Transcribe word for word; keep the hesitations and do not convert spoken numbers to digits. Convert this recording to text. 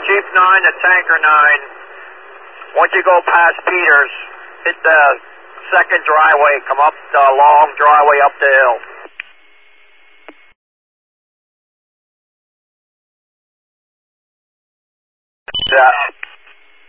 Chief nine to Tanker nine. Once you go past Peters, hit the second driveway, come up the long driveway up the hill. Yeah.